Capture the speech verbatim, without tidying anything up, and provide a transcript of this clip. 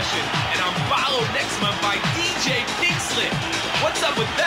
Edition, and I'm followed next month by D J Pink Slip. What's up with that?